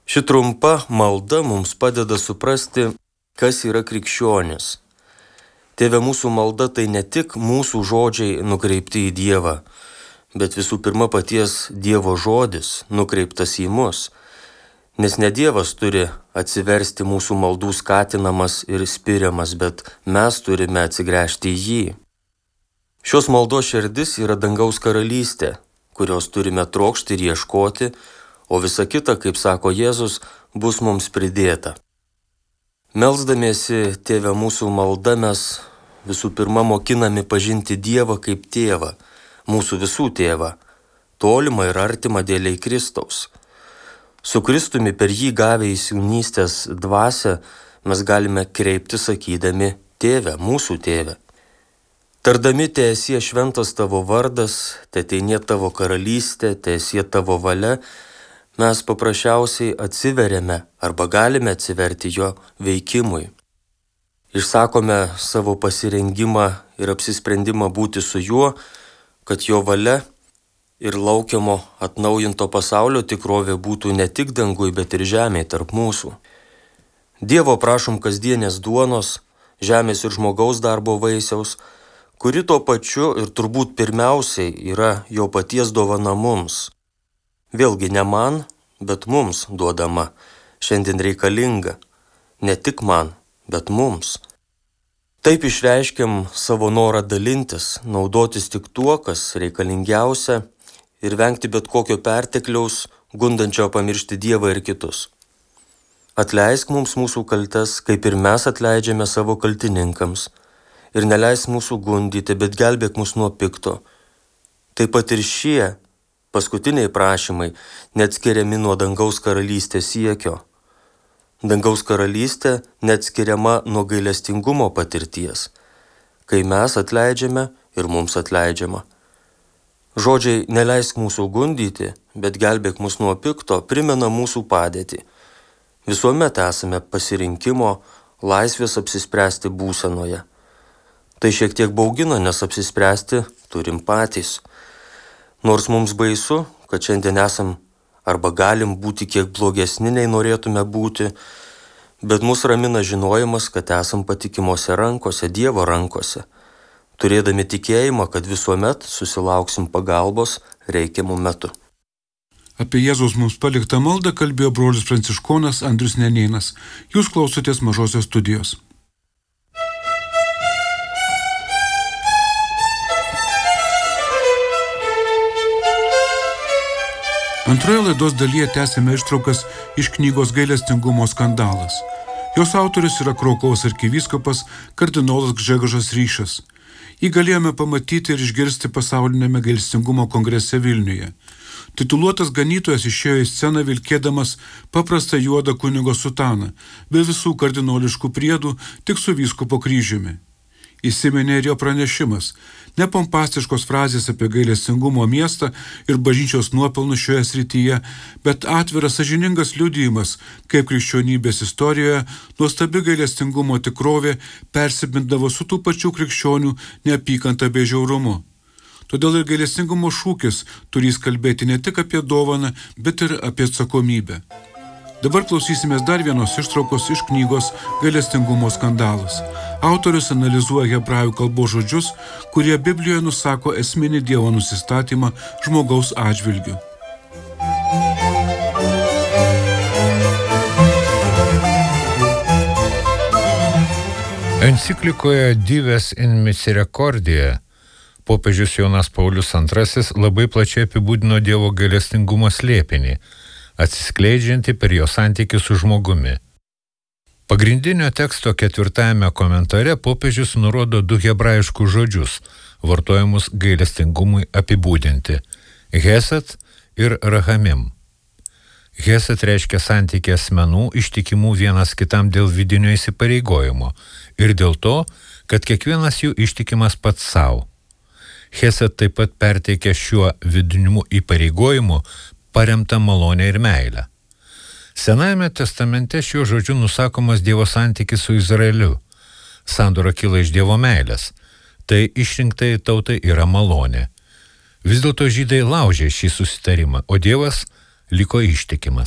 Ši trumpa malda mums padeda suprasti, kas yra krikščionis. Tėve, mūsų malda tai ne tik mūsų žodžiai nukreipti į Dievą, bet visų pirma paties Dievo žodis nukreiptas į mus. Nes ne Dievas turi atsiversti mūsų maldų skatinamas ir spiriamas, bet mes turime atsigręžti į jį. Šios maldos širdis yra dangaus karalystė, kurios turime trokšti ir ieškoti, o visa kita, kaip sako Jėzus, bus mums pridėta. Melsdamiesi, Tėve, mūsų malda mes visų pirma mokinami pažinti Dievą kaip tėvą, mūsų visų tėvą, tolimą ir artimą dėliai Kristaus. Su Kristumi per jį gavę įsūnystės dvasią mes galime kreipti sakydami Tėve, mūsų tėve. Tardami teesie šventas tavo vardas, teteinie tavo karalystė, teesie tavo valia, mes paprasčiausiai atsiveriame arba galime atsiverti jo veikimui. Išsakome savo pasirengimą ir apsisprendimą būti su juo, kad jo valia ir laukiamo atnaujinto pasaulio tikrovė būtų ne tik dangui, bet ir žemėje tarp mūsų. Dievo prašom kasdienės duonos, žemės ir žmogaus darbo vaisiaus, kuri tuo pačiu ir turbūt pirmiausiai yra jo paties dovana mums. Vėlgi ne man, bet mums duodama, šiandien reikalinga, ne tik man, bet mums. Taip išreiškiam savo norą dalintis, naudotis tik tuo, kas reikalingiausia ir vengti bet kokio pertekliaus, gundančio pamiršti Dievą ir kitus. Atleisk mums mūsų kaltes, kaip ir mes atleidžiame savo kaltininkams, ir neleisk mūsų gundyti, bet gelbėk mus nuo pikto. Taip pat ir šie paskutiniai prašymai neatskiriami nuo dangaus karalystės siekio. Dangaus karalystė neatskiriama nuo gailestingumo patirties, kai mes atleidžiame ir mums atleidžiama. Žodžiai neleisk mūsų gundyti, bet gelbėk mus nuo pikto primena mūsų padėtį. Visuomet esame pasirinkimo, laisvės apsispręsti būsenoje. Tai šiek tiek baugina, nes apsispręsti turim patys. Nors mums baisu, kad šiandien esam arba galim būti kiek blogesni, nei norėtume būti, bet mus ramina žinojimas, kad esam patikimose rankose, Dievo rankose, turėdami tikėjimą, kad visuomet susilauksim pagalbos reikiamų metu. Apie Jėzaus mums paliktą maldą kalbėjo brolis pranciškonas Andrius Nenėnas. Jūs klausotės Mažosios studijos. Antroje laidos dalyje tęsime ištraukas iš knygos Gailestingumo skandalas. Jos autorius yra Krokuvos arkivyskupas kardinolas Gžegožas Ryšas. Jį galėjome pamatyti ir išgirsti pasaulinėme gailestingumo kongrese Vilniuje. Tituluotas ganytojas išėjo į sceną vilkėdamas paprastą juodą kunigo sutaną, be visų kardinoliškų priedų, tik su vyskupo kryžiumi. Įsiminė ir jo pranešimas, ne pompastiškos frazės apie gailestingumo miestą ir bažnyčios nuopelnus šioje srityje, bet atviras sąžiningas liudijimas, kaip krikščionybės istorijoje nuostabi gailestingumo tikrovė persipindavo su tų pačių krikščionių neapykanta bei žiaurumu. Todėl ir gailestingumo šūkis turės kalbėti ne tik apie dovaną, bet ir apie atsakomybę. Dabar klausysimės dar vienos ištraukos iš knygos Gailestingumo skandalas. Autorius analizuoja hebrajų kalbos žodžius, kurie Biblijoje nusako esminį Dievo nusistatymą žmogaus atžvilgiu. Enciklikoje Dives in Misericordia popiežius Jonas Paulius II labai plačiai apibūdino Dievo gailestingumo slėpinį, atsiskleidžianti per jo santykį su žmogumi. Pagrindinio teksto 4 komentare popiežius nurodo 2 hebrajiškus žodžius, vartojamus gailestingumui apibūdinti – hesed ir rahamim. Hesed reiškia santykį asmenų ištikimų vienas kitam dėl vidinio įsipareigojimo ir dėl to, kad kiekvienas jų ištikimas pats savo. Hesed taip pat perteikia šiuo vidiniu įpareigojimu paremta malonė ir meilė. Senajame testamente šiuo žodžiu nusakomas Dievo santykis su Izraeliu. Sandora kyla iš Dievo meilės. Tai išrinktai tautai yra malonė. Vis dėlto žydai laužė šį susitarimą, o Dievas liko ištikimas.